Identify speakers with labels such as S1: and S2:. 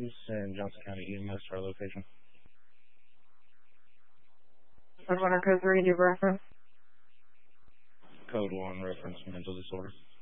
S1: please, and Johnson County EMS to our location.
S2: Code 1 or code 3, do reference?
S1: Code 1, reference mental disorder.